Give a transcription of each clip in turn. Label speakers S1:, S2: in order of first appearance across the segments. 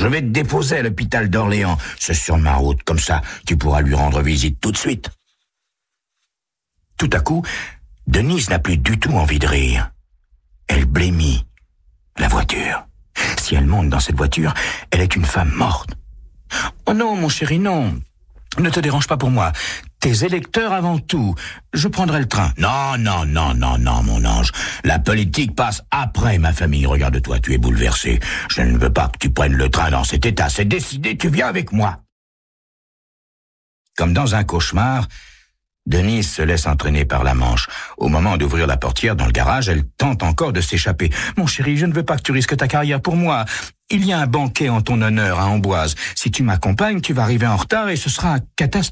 S1: Je vais te déposer à l'hôpital d'Orléans. C'est sur ma route, comme ça, tu pourras lui rendre visite tout de suite. » Tout à coup, Denise n'a plus du tout envie de rire. Elle blêmit. La voiture. Si elle monte dans cette voiture, elle est une femme morte. « Oh non, mon chéri, non. Ne te dérange pas pour moi. Tes électeurs avant tout. Je prendrai le train. »« Non, mon ange. La politique passe après ma famille. Regarde-toi, tu es bouleversé. Je ne veux pas que tu prennes le train dans cet état. C'est décidé, tu viens avec moi. » Comme dans un cauchemar, Denise se laisse entraîner par la manche. Au moment d'ouvrir la portière dans le garage, elle tente encore de s'échapper. « Mon chéri, je ne veux pas que tu risques ta carrière pour moi. Il y a un banquet en ton honneur à Amboise. Si tu m'accompagnes, tu vas arriver en retard et ce sera catastrophique. »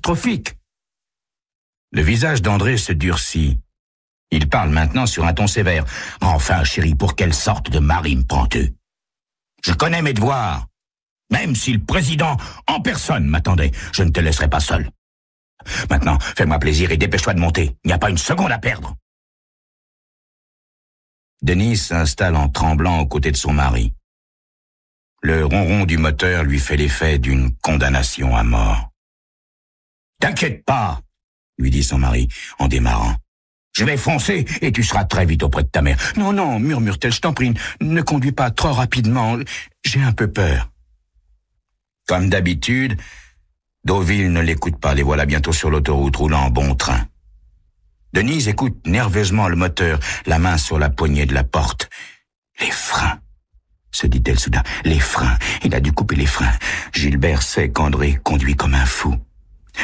S1: Le visage d'André se durcit. Il parle maintenant sur un ton sévère. « Enfin, chéri, pour quelle sorte de mari me prends-tu? Je connais mes devoirs. Même si le président en personne m'attendait, je ne te laisserai pas seul. Maintenant, fais-moi plaisir et dépêche-toi de monter. Il n'y a pas une seconde à perdre. » Denise s'installe en tremblant aux côtés de son mari. Le ronron du moteur lui fait l'effet d'une condamnation à mort. « T'inquiète pas, » lui dit son mari en démarrant. « Je vais foncer et tu seras très vite auprès de ta mère. »« Non, murmure-t-elle, je t'en prie, ne conduis pas trop rapidement. J'ai un peu peur. » Comme d'habitude, Deauville ne l'écoute pas. Les voilà bientôt sur l'autoroute, roulant en bon train. Denise écoute nerveusement le moteur, la main sur la poignée de la porte. « Les freins !» se dit-elle soudain. « Les freins. Il a dû couper les freins. Gilbert sait qu'André conduit comme un fou. »« Freine !»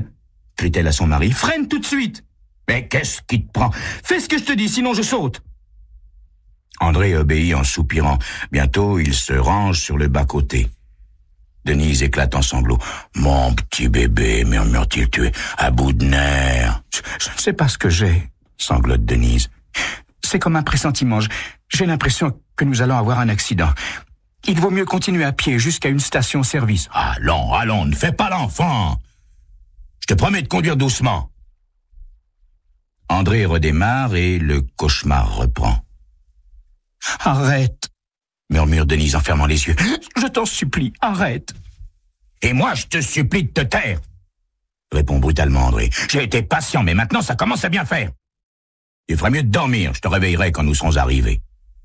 S1: crie-t-elle à son mari. « Freine tout de suite !»« Mais qu'est-ce qui te prend ? Fais ce que je te dis, sinon je saute !» André obéit en soupirant. Bientôt, il se range sur le bas-côté. Denise éclate en sanglots. « Mon petit bébé, murmure-t-il, tu es à bout de nerfs. »« Je ne sais pas ce que j'ai, » sanglote Denise. « C'est comme un pressentiment. J'ai l'impression que nous allons avoir un accident. Il vaut mieux continuer à pied jusqu'à une station-service. »« Allons, ne fais pas l'enfant. Je te promets de conduire doucement. » André redémarre et le cauchemar reprend. « Arrête !» murmure Denise en fermant les yeux. « Je t'en supplie, arrête !»« Et moi, je te supplie de te taire !» répond brutalement André. « J'ai été patient, mais maintenant, ça commence à bien faire. Il ferait mieux de dormir, je te réveillerai quand nous serons arrivés. »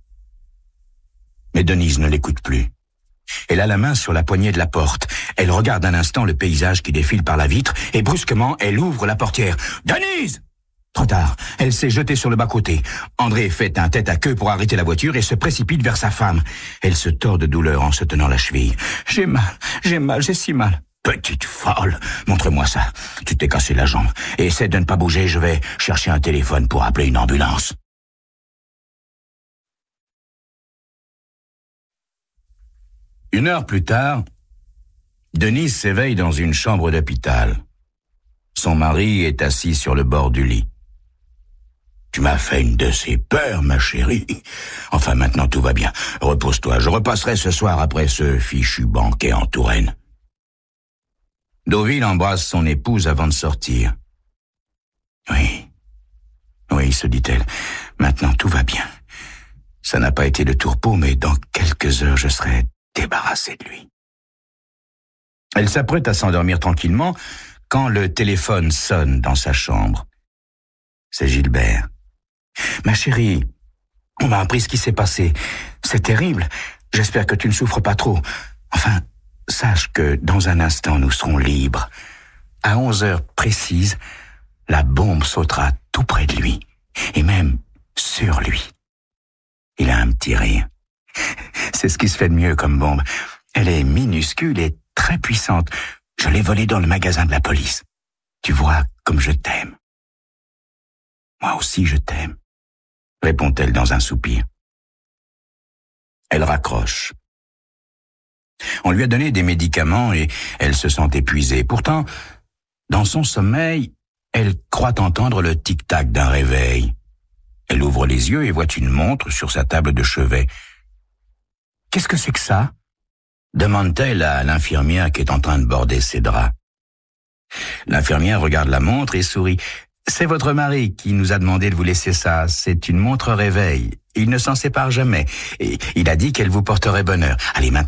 S1: Mais Denise ne l'écoute plus. Elle a la main sur la poignée de la porte. Elle regarde un instant le paysage qui défile par la vitre et brusquement, elle ouvre la portière. « Denise !» Trop tard, elle s'est jetée sur le bas-côté. André fait un tête-à-queue pour arrêter la voiture et se précipite vers sa femme. Elle se tord de douleur en se tenant la cheville. « J'ai mal, j'ai si mal. »« Petite folle, montre-moi ça. Tu t'es cassé la jambe. Et essaie de ne pas bouger, je vais chercher un téléphone pour appeler une ambulance. » Une heure plus tard, Denise s'éveille dans une chambre d'hôpital. Son mari est assis sur le bord du lit. « Tu m'as fait une de ces peurs, ma chérie. Enfin, maintenant, tout va bien. Repose-toi, je repasserai ce soir après ce fichu banquet en Touraine. » Deauville embrasse son épouse avant de sortir. « Oui, se dit-elle, maintenant tout va bien. Ça n'a pas été de tourpeau, mais dans quelques heures, je serai débarrassée de lui. » Elle s'apprête à s'endormir tranquillement quand le téléphone sonne dans sa chambre. C'est Gilbert. « Ma chérie, on m'a appris ce qui s'est passé. C'est terrible. J'espère que tu ne souffres pas trop. Enfin, sache que dans un instant, nous serons libres. À 11 heures précises, la bombe sautera tout près de lui, et même sur lui. » Il a un petit rire. « C'est ce qui se fait de mieux comme bombe. Elle est minuscule et très puissante. Je l'ai volée dans le magasin de la police. Tu vois comme je t'aime. » « Moi aussi je t'aime, » répond-elle dans un soupir. Elle raccroche. On lui a donné des médicaments et elle se sent épuisée. Pourtant, dans son sommeil, elle croit entendre le tic-tac d'un réveil. Elle ouvre les yeux et voit une montre sur sa table de chevet. « Qu'est-ce que c'est que ça ?» demande-t-elle à l'infirmière qui est en train de border ses draps. L'infirmière regarde la montre et sourit. « C'est votre mari qui nous a demandé de vous laisser ça. C'est une montre réveil. Il ne s'en sépare jamais. Et il a dit qu'elle vous porterait bonheur. Allez, maintenant, dormez. »